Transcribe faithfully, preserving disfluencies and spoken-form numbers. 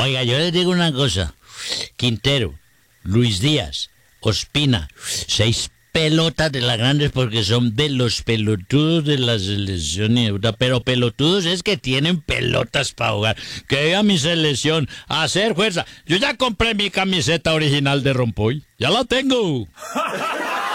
Oiga, yo les digo una cosa. Quintero, Luis Díaz, Ospina, seis pelotas de las grandes porque son de los pelotudos de la selección. Pero pelotudos es que tienen pelotas para jugar. Que diga mi selección, a hacer fuerza. Yo ya compré mi camiseta original de Rompoy. Ya la tengo.